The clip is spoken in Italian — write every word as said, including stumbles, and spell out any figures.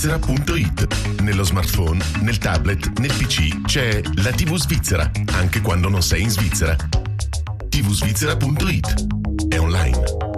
svizzera punto it. Nello smartphone, nel tablet, nel P C c'è la T V Svizzera, anche quando non sei in Svizzera. T V svizzera punto it. È online.